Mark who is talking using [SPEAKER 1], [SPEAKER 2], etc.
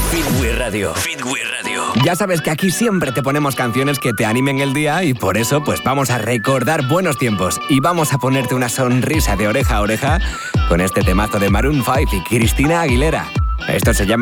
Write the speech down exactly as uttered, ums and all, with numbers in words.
[SPEAKER 1] Fitwi Radio. Fitwi Radio.
[SPEAKER 2] Ya sabes que aquí siempre te ponemos canciones que te animen el día y por eso pues vamos a recordar buenos tiempos y vamos a ponerte una sonrisa de oreja a oreja con este temazo de Maroon cinco y Cristina Aguilera. Esto se llama